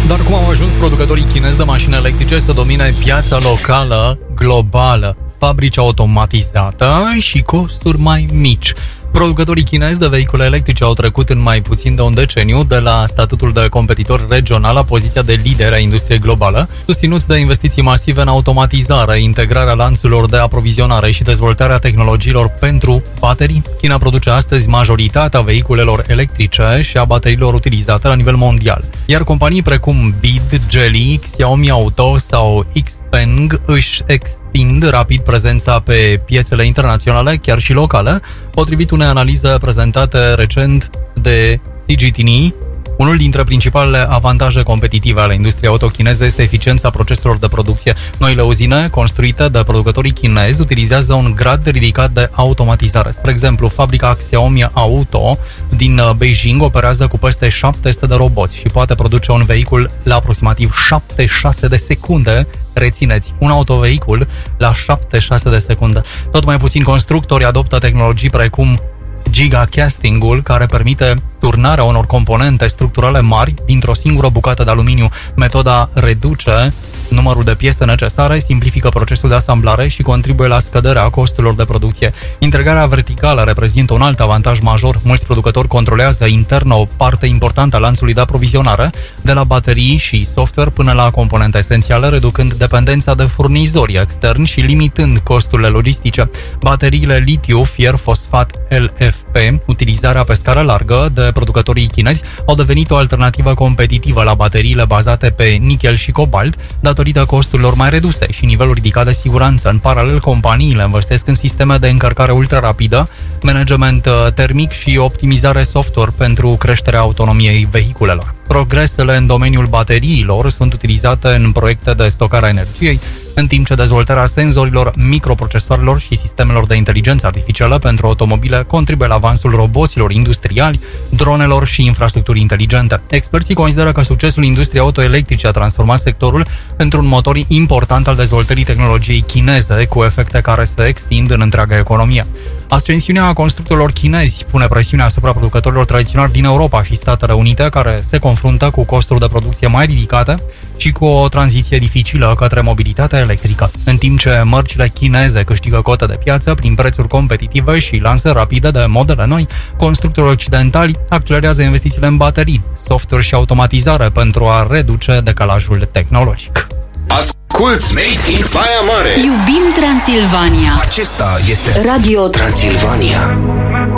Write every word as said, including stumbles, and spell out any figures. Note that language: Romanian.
Dar cum au ajuns producătorii chinezi de mașini electrice să domine piața locală globală? Fabrici automatizată și costuri mai mici. Producătorii chinezi de vehicule electrice au trecut în mai puțin de un deceniu de la statutul de competitor regional la poziția de lider a industriei globale, susținuți de investiții masive în automatizare, integrarea lanțurilor de aprovizionare și dezvoltarea tehnologiilor pentru baterii. China produce astăzi majoritatea vehiculelor electrice și a bateriilor utilizate la nivel mondial, iar companii precum B I D, Geely, Xiaomi Auto sau Xpeng își extind rapid prezența pe piețele internaționale, chiar și locale, potrivit unei analize prezentate recent de C G T N. Unul dintre principalele avantaje competitive ale industriei auto chineze este eficiența proceselor de producție. Noile uzine construite de producătorii chinezi utilizează un grad ridicat de automatizare. Spre exemplu, fabrica Xiaomi Auto din Beijing operează cu peste șapte sute de roboți și poate produce un vehicul la aproximativ șaptezeci și șase de secunde. Rețineți, un autovehicul la șaptezeci și șase de secunde. Tot mai puțini constructori adoptă tehnologii precum gigacasting-ul, care permite turnarea unor componente structurale mari dintr-o singură bucată de aluminiu. Metoda reduce numărul de piese necesare, simplifică procesul de asamblare și contribuie la scăderea costurilor de producție. Integrarea verticală reprezintă un alt avantaj major. Mulți producători controlează intern o parte importantă a lanțului de aprovizionare, de la baterii și software până la componente esențiale, reducând dependența de furnizori externi și limitând costurile logistice. Bateriile litiu, fier, fosfat, L F P, utilizarea pe scară largă de producătorii chinezi, au devenit o alternativă competitivă la bateriile bazate pe nichel și cobalt, datorită costurilor mai reduse și nivelul ridicat de siguranță. În paralel, companiile investesc în sisteme de încărcare ultra-rapidă, management termic și optimizare software pentru creșterea autonomiei vehiculelor. Progresele în domeniul bateriilor sunt utilizate în proiecte de stocare a energiei, în timp ce dezvoltarea senzorilor, microprocesoarelor și sistemelor de inteligență artificială pentru automobile contribuie la avansul roboților industriali, dronelor și infrastructurii inteligente. Experții consideră că succesul industriei autoelectrice a transformat sectorul într-un motor important al dezvoltării tehnologiei chineze, cu efecte care se extind în întreaga economie. Ascensiunea constructorilor chinezi pune presiune asupra producătorilor tradiționali din Europa și Statele Unite, care se confruntă cu costuri de producție mai ridicate și cu o tranziție dificilă către mobilitatea electrică. În timp ce mărcile chineze câștigă cote de piață prin prețuri competitive și lansări rapide de modele noi, constructorii occidentali accelerează investițiile în baterii, software și automatizare pentru a reduce decalajul tehnologic. Asculți Made in Baia Mare. Iubim Transilvania. Acesta este Radio Transilvania.